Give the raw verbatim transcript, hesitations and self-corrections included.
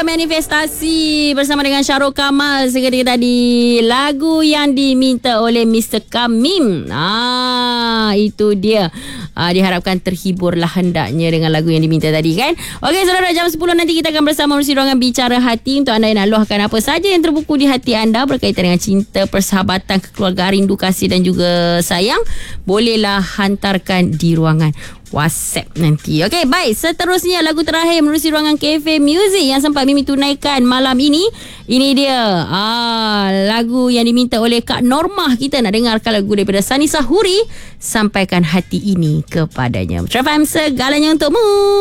Manifestasi bersama dengan Syarul Kamal seketika tadi. Lagu yang diminta oleh mister Kamim. Ah, itu dia. Ah, diharapkan terhiburlah hendaknya dengan lagu yang diminta tadi kan. Okey, saudara, jam sepuluh nanti kita akan bersama menerusi ruangan Bicara Hati untuk anda yang nak luahkan apa saja yang terbuku di hati anda berkaitan dengan cinta, persahabatan, kekeluargaan, rindu, kasih dan juga sayang. Bolehlah hantarkan di ruangan WhatsApp nanti. Okey, baik. Seterusnya lagu terakhir menerusi ruangan Cafe Music yang sempat Mimi tunaikan malam ini. Ini dia. Ah, lagu yang diminta oleh Kak Normah. Kita nak dengarkan lagu daripada Sani Sahuri. Sampaikan hati ini kepadanya. Trafam segalanya untukmu.